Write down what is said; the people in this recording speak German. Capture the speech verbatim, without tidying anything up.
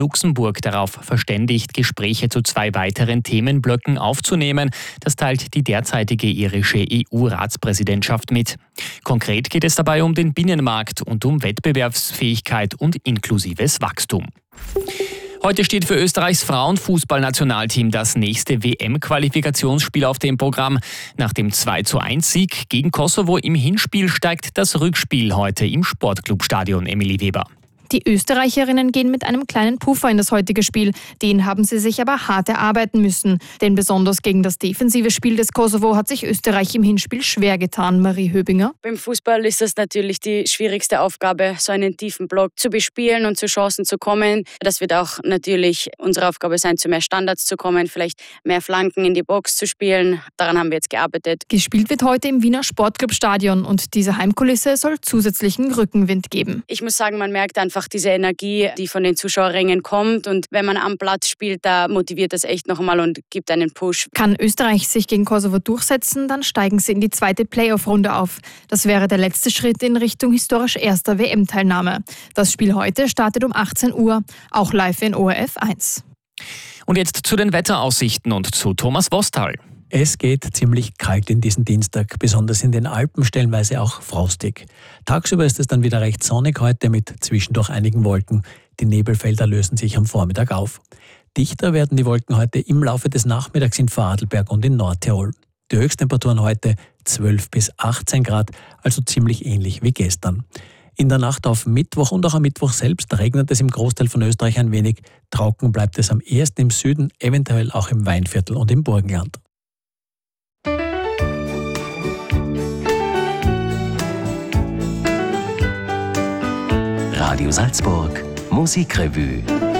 Luxemburg darauf verständigt, Gespräche zu zwei weiteren Themenblöcken aufzunehmen. Das teilt die derzeitige irische E U-Ratspräsidentschaft mit. Konkret geht es dabei um den Binnenmarkt und um Wettbewerbsfähigkeit und inklusives Wachstum. Heute steht für Österreichs Frauenfußballnationalteam das nächste W M-Qualifikationsspiel auf dem Programm. Nach dem zwei zu eins Sieg gegen Kosovo im Hinspiel steigt das Rückspiel heute im Sportclubstadion. Emilie Weber. Die Österreicherinnen gehen mit einem kleinen Puffer in das heutige Spiel. Den haben sie sich aber hart erarbeiten müssen. Denn besonders gegen das defensive Spiel des Kosovo hat sich Österreich im Hinspiel schwer getan. Marie Höbinger. Beim Fußball ist das natürlich die schwierigste Aufgabe, so einen tiefen Block zu bespielen und zu Chancen zu kommen. Das wird auch natürlich unsere Aufgabe sein, zu mehr Standards zu kommen, vielleicht mehr Flanken in die Box zu spielen. Daran haben wir jetzt gearbeitet. Gespielt wird heute im Wiener Sportclubstadion und diese Heimkulisse soll zusätzlichen Rückenwind geben. Ich muss sagen, man merkt einfach diese Energie, die von den Zuschauerrängen kommt, und wenn man am Platz spielt, da motiviert das echt noch einmal und gibt einen Push. Kann Österreich sich gegen Kosovo durchsetzen, dann steigen sie in die zweite Playoff-Runde auf. Das wäre der letzte Schritt in Richtung historisch erster W M-Teilnahme. Das Spiel heute startet um achtzehn Uhr, auch live in O R F eins. Und jetzt zu den Wetteraussichten und zu Thomas Wostal. Es geht ziemlich kalt in diesen Dienstag, besonders in den Alpen stellenweise auch frostig. Tagsüber ist es dann wieder recht sonnig heute mit zwischendurch einigen Wolken. Die Nebelfelder lösen sich am Vormittag auf. Dichter werden die Wolken heute im Laufe des Nachmittags in Vorarlberg und in Nordtirol. Die Höchsttemperaturen heute zwölf bis achtzehn Grad, also ziemlich ähnlich wie gestern. In der Nacht auf Mittwoch und auch am Mittwoch selbst regnet es im Großteil von Österreich ein wenig. Trocken bleibt es am ehesten im Süden, eventuell auch im Weinviertel und im Burgenland. Radio Salzburg Musikrevue.